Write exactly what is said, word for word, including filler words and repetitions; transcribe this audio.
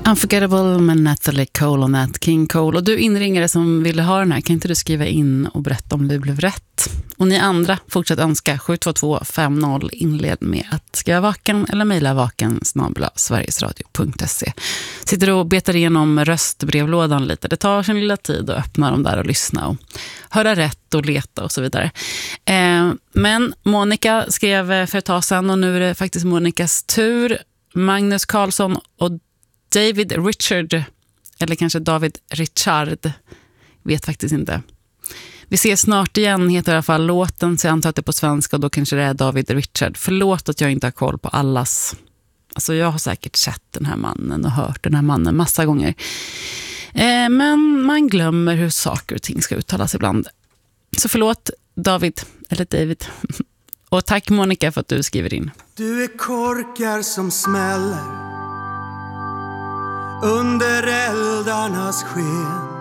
Unforgettable med Natalie Cole och Nat King Cole. Och du inringare som ville ha den här, kan inte du skriva in och berätta om det blev rätt? Och ni andra, fortsätt önska sju två två fem noll, inled med att skriva vaken eller mejla vaken snabel-a sverigesradio punkt se. Sitter och betar igenom röstbrevlådan lite. Det tar sin lilla tid att öppna dem där och lyssna och höra rätt och leta och så vidare. Eh, men Monica skrev för ett tag sedan och nu är det faktiskt Monikas tur. Magnus Karlsson och David Richard, eller kanske David Richard, vet faktiskt inte. Vi ses snart igen, heter i alla fall låten, så jag antar att det är på svenska och då kanske det är David Richard. Förlåt att jag inte har koll på allas. Alltså jag har säkert sett den här mannen och hört den här mannen massa gånger. Eh, men man glömmer hur saker och ting ska uttalas ibland. Så förlåt David, eller David. Och tack Monica för att du skriver in. Du är korkar som smäller under eldarnas sken.